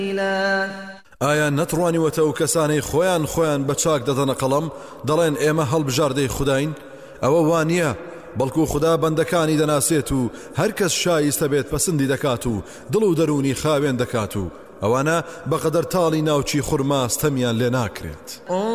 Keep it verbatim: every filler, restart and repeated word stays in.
ئایا نەتڕوانیوەتە و کەسانەی خۆیان خۆیان بە چاک دەدەنە قەڵەم دەڵێن ئێمە هەڵبژاردەی خوداین؟ ئەوە وانە، بەڵکو خدا بەندەکانی دەناسێت و هەر کەس شایستە بێت پەسەندی دەکات و دڵ و دەرونی خاوێن دەکات و ئەوانە بەقەدەر تاڵی ناوچی خورما ستەمیان لێ ناکرێت.